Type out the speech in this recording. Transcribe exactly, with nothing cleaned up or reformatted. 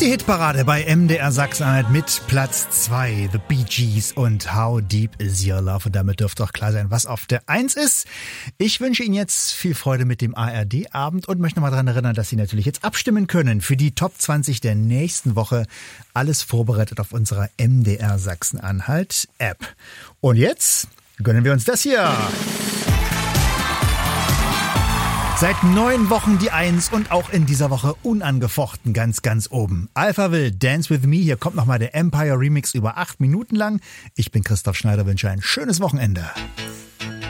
Die Hitparade bei M D R Sachsen-Anhalt mit Platz zwei, The Bee Gees und How Deep Is Your Love. Und damit dürfte auch klar sein, was auf der eins ist. Ich wünsche Ihnen jetzt viel Freude mit dem A R D-Abend und möchte nochmal daran erinnern, dass Sie natürlich jetzt abstimmen können für die Top zwanzig der nächsten Woche. Alles vorbereitet auf unserer M D R Sachsen-Anhalt-App. Und jetzt gönnen wir uns das hier. Seit neun Wochen die Eins und auch in dieser Woche unangefochten ganz, ganz oben. Alphaville, Dance With Me. Hier kommt nochmal der Empire Remix über acht Minuten lang. Ich bin Christoph Schneider, wünsche ein schönes Wochenende.